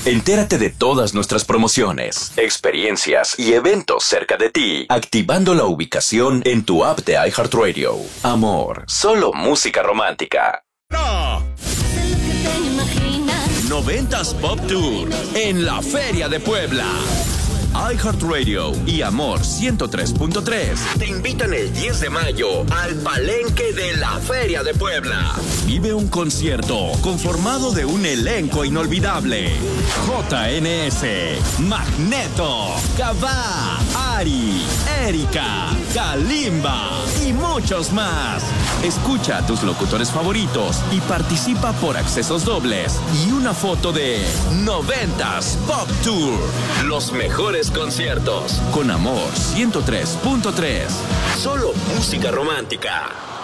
Entérate de todas nuestras promociones, experiencias y eventos cerca de ti, activando la ubicación en tu app de iHeartRadio. Amor, solo música romántica. ¡No! 90s Pop Tour en la Feria de Puebla. iHeartRadio y Amor 103.3 te invitan el 10 de mayo al Palenque de la Feria de Puebla. Vive un concierto conformado de un elenco inolvidable: JNS, Magneto, Cabá, Ari, Erika, Kalimba y muchos más. Escucha a tus locutores favoritos y participa por accesos dobles y una foto de 90s Pop Tour. Los mejores conciertos con Amor 103.3. Solo música romántica.